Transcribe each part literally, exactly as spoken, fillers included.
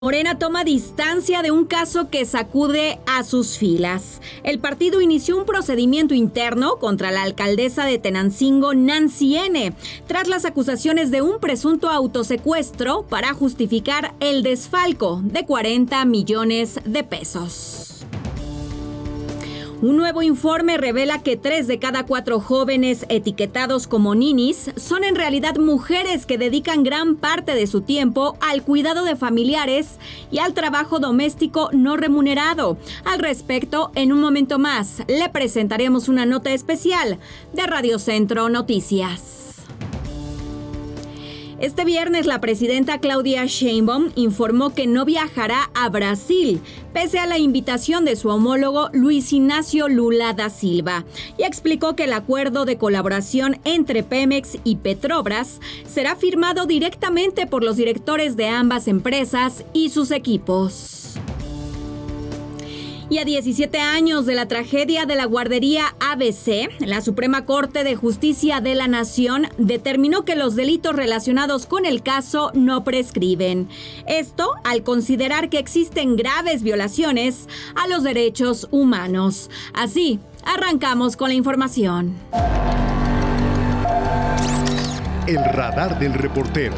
Morena toma distancia de un caso que sacude a sus filas. El partido inició un procedimiento interno contra la alcaldesa de Tenancingo, Nancy N., tras las acusaciones de un presunto autosecuestro para justificar el desfalco de cuarenta millones de pesos. Un nuevo informe revela que tres de cada cuatro jóvenes etiquetados como ninis son en realidad mujeres que dedican gran parte de su tiempo al cuidado de familiares y al trabajo doméstico no remunerado. Al respecto, en un momento más, le presentaremos una nota especial de Radio Centro Noticias. Este viernes, la presidenta Claudia Sheinbaum informó que no viajará a Brasil, pese a la invitación de su homólogo Luis Ignacio Lula da Silva, y explicó que el acuerdo de colaboración entre Pemex y Petrobras será firmado directamente por los directores de ambas empresas y sus equipos. Y a diecisiete años de la tragedia de la guardería A B C, la Suprema Corte de Justicia de la Nación determinó que los delitos relacionados con el caso no prescriben. Esto al considerar que existen graves violaciones a los derechos humanos. Así, arrancamos con la información. El radar del reportero.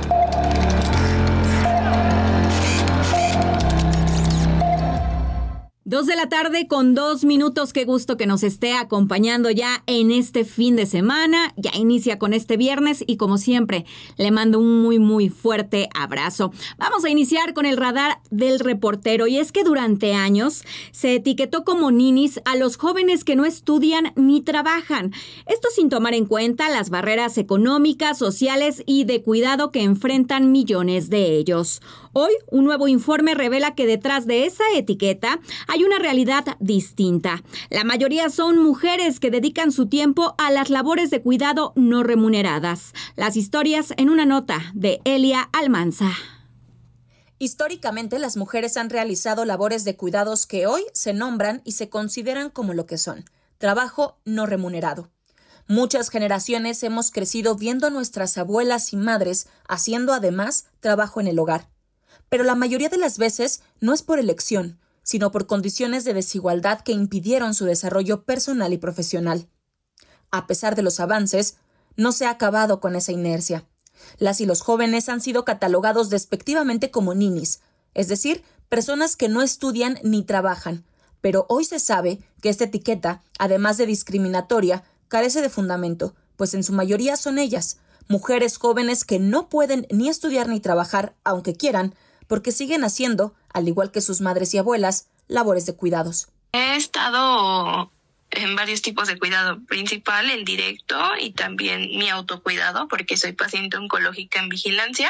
Dos de la tarde con dos minutos. Qué gusto que nos esté acompañando ya en este fin de semana. Ya inicia con este viernes y como siempre le mando un muy muy fuerte abrazo. Vamos a iniciar con el radar del reportero y es que durante años se etiquetó como ninis a los jóvenes que no estudian ni trabajan. Esto sin tomar en cuenta las barreras económicas, sociales y de cuidado que enfrentan millones de ellos. Hoy, un nuevo informe revela que detrás de esa etiqueta hay una realidad distinta. La mayoría son mujeres que dedican su tiempo a las labores de cuidado no remuneradas. Las historias en una nota de Elia Almanza. Históricamente, las mujeres han realizado labores de cuidados que hoy se nombran y se consideran como lo que son: trabajo no remunerado. Muchas generaciones hemos crecido viendo a nuestras abuelas y madres haciendo además trabajo en el hogar. Pero la mayoría de las veces no es por elección, sino por condiciones de desigualdad que impidieron su desarrollo personal y profesional. A pesar de los avances, no se ha acabado con esa inercia. Las y los jóvenes han sido catalogados despectivamente como ninis, es decir, personas que no estudian ni trabajan. Pero hoy se sabe que esta etiqueta, además de discriminatoria, carece de fundamento, pues en su mayoría son ellas, mujeres jóvenes que no pueden ni estudiar ni trabajar, aunque quieran, porque siguen haciendo, al igual que sus madres y abuelas, labores de cuidados. He estado en varios tipos de cuidado, principal, el directo y también mi autocuidado, porque soy paciente oncológica en vigilancia.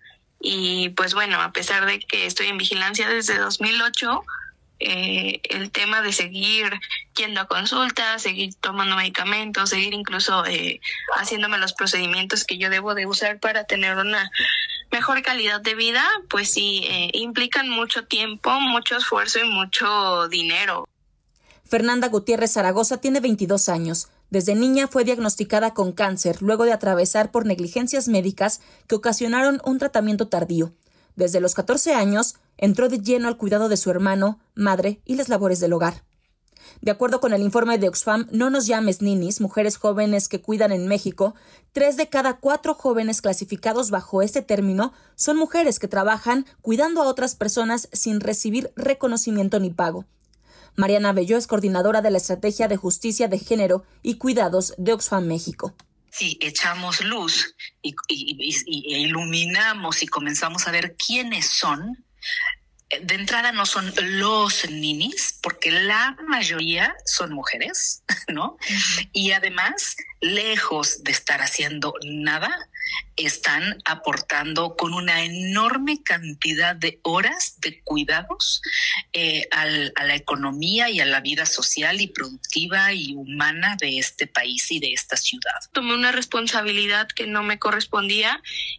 Y pues bueno, a pesar de que estoy en vigilancia desde dos mil ocho, eh, el tema de seguir yendo a consultas, seguir tomando medicamentos, seguir incluso eh, haciéndome los procedimientos que yo debo de usar para tener una mejor calidad de vida, pues sí, eh, implican mucho tiempo, mucho esfuerzo y mucho dinero. Fernanda Gutiérrez Zaragoza tiene veintidós años. Desde niña fue diagnosticada con cáncer luego de atravesar por negligencias médicas que ocasionaron un tratamiento tardío. Desde los catorce años, entró de lleno al cuidado de su hermano, madre y las labores del hogar. De acuerdo con el informe de Oxfam No nos llames ninis, mujeres jóvenes que cuidan en México, tres de cada cuatro jóvenes clasificados bajo este término son mujeres que trabajan cuidando a otras personas sin recibir reconocimiento ni pago. Mariana Belló es coordinadora de la Estrategia de Justicia de Género y Cuidados de Oxfam México. Si echamos luz y, y, y, y iluminamos y comenzamos a ver quiénes son, de entrada no son los ninis, porque la mayoría son mujeres, ¿no? Uh-huh. Y además, lejos de estar haciendo nada, están aportando con una enorme cantidad de horas de cuidados eh, al, a la economía y a la vida social y productiva y humana de este país y de esta ciudad. Tomé una responsabilidad que no me correspondía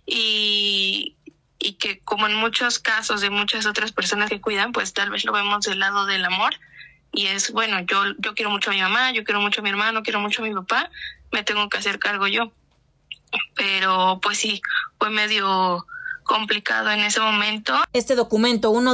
y... y que como en muchos casos de muchas otras personas que cuidan, pues tal vez lo vemos del lado del amor y es, bueno, yo, yo quiero mucho a mi mamá, yo quiero mucho a mi hermano, quiero mucho a mi papá, me tengo que hacer cargo yo. Pero pues sí, fue medio complicado en ese momento. Este documento, uno